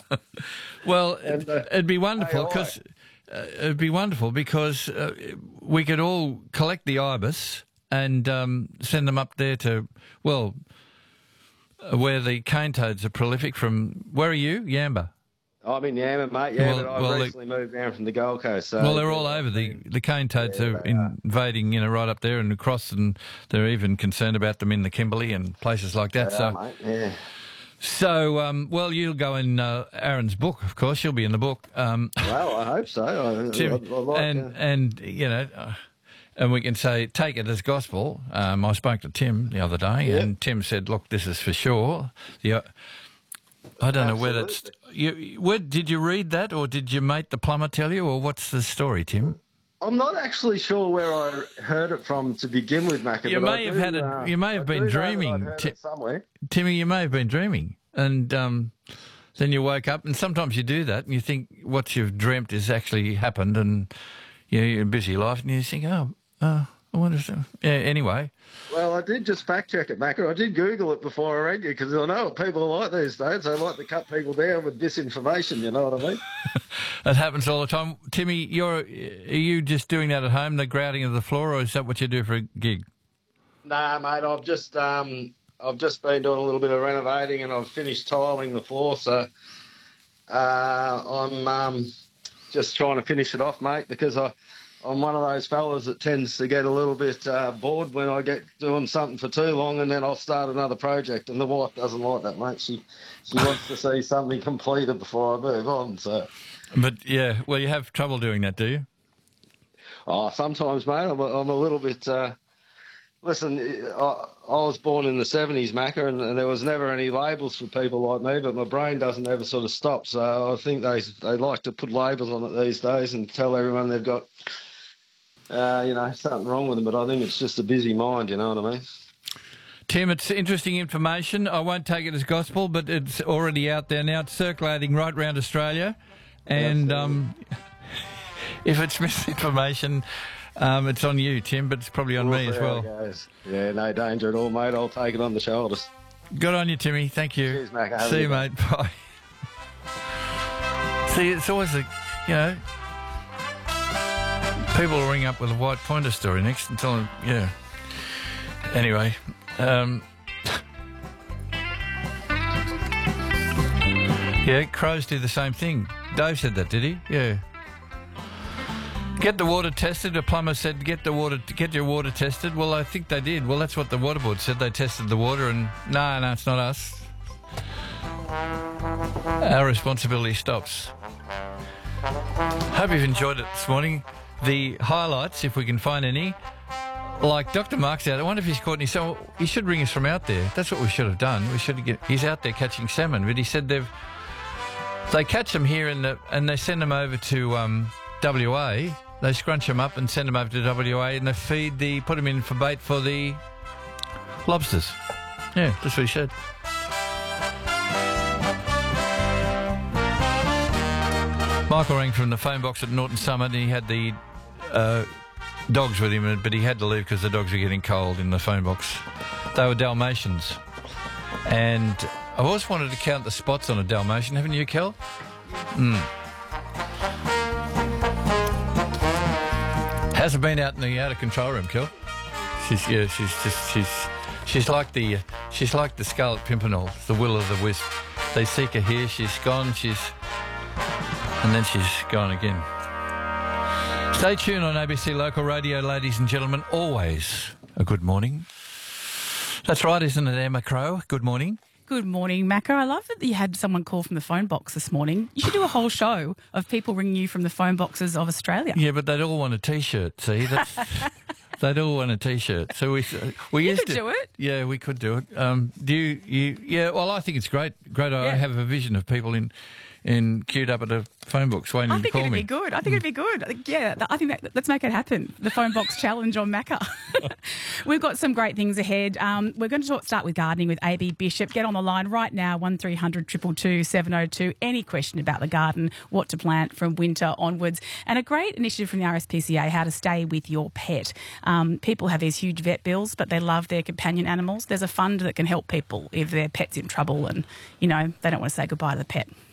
Well, And, it'd be wonderful because we could all collect the ibis and send them up there to where the cane toads are prolific. From where are you, Yamba? I'm in Yamba, mate. Yeah, but I recently moved down from the Gold Coast. So they're all over. The cane toads are invading, right up there and across, and they're even concerned about them in the Kimberley and places like that. Mate, yeah. So, you'll go in Aaron's book, of course. You'll be in the book. Well, I hope so. Tim, and we can say, take it as gospel. I spoke to Tim the other day, and Tim said, look, this is for sure. I don't know whether it's... did you read that, or did your mate the plumber tell you, or what's the story, Tim? I'm not actually sure where I heard it from to begin with, Macca. You may have been dreaming, somewhere. Timmy. You may have been dreaming, and then you woke up. And sometimes you do that, and you think what you've dreamt has actually happened, and you're a busy life, and you think, I wonder. Anyway. Well, I did just fact check it, Macca. I did Google it before I rang you because I know what people are like these days. They like to cut people down with disinformation. You know what I mean? That happens all the time. Timmy, are you just doing that at home, the grouting of the floor, or is that what you do for a gig? Nah, mate. I've just been doing a little bit of renovating, and I've finished tiling the floor. So I'm just trying to finish it off, mate, because I'm one of those fellas that tends to get a little bit bored when I get doing something for too long, and then I'll start another project. And the wife doesn't like that, mate. She wants to see something completed before I move on. So, but you have trouble doing that, do you? Oh, sometimes, mate. I'm a little bit. Listen, I was born in the 70s, Macca, and there was never any labels for people like me, but my brain doesn't ever sort of stop. So I think they like to put labels on it these days and tell everyone they've got. Something wrong with them, but I think it's just a busy mind, you know what I mean? Tim, it's interesting information. I won't take it as gospel, but it's already out there now. It's circulating right around Australia. And if it's misinformation, it's on you, Tim, but it's probably on me as well. Yeah, no danger at all, mate. I'll take it on the shoulders. Good on you, Timmy. Thank you. Cheers, Mac. See you, mate. Bye. See, it's always people will ring up with a white pointer story next and tell them, Anyway, crows do the same thing. Dave said that, did he? Yeah. Get the water tested. A plumber said, get your water tested. Well, I think they did. Well, that's what the water board said. They tested the water, and no, it's not us. Our responsibility stops. Hope you've enjoyed it this morning. The highlights, if we can find any, like Dr. Mark's out. I wonder if he's caught any. So he should ring us from out there. That's what we should have done. He's out there catching salmon, but he said they catch them here and they send them over to WA. They scrunch them up and send them over to WA, and they put them in for bait for the lobsters. Yeah, that's what he said. Michael rang from the phone box at Norton Summit, and he had the dogs with him, but he had to leave because the dogs were getting cold in the phone box. They were Dalmatians. And I've always wanted to count the spots on a Dalmatian. Haven't you, Kel? How's it been out in the out-of-control room, Kel? She's like the Scarlet Pimpernel, the will-o'-the-wisp. They seek her here, she's gone, and then she's gone again. Stay tuned on ABC Local Radio, ladies and gentlemen. Always a good morning. That's right, isn't it, Emma Crow? Good morning. Good morning, Macca. I love that you had someone call from the phone box this morning. You should do a whole show of people ringing you from the phone boxes of Australia. Yeah, but they'd all want a T-shirt, see? They'd all want a T-shirt. So we used to do it. Yeah, we could do it. Yeah, well, I think it's great. I have a vision of people queued up at a phone box waiting to call me. I think it'd be good. Yeah, I think let's make it happen. The phone box challenge on Macca. We've got some great things ahead. We're going to start with gardening with AB Bishop. Get on the line right now, 1300 222 702. Any question about the garden, what to plant from winter onwards. And a great initiative from the RSPCA, how to stay with your pet. People have these huge vet bills, but they love their companion animals. There's a fund that can help people if their pet's in trouble and, they don't want to say goodbye to the pet.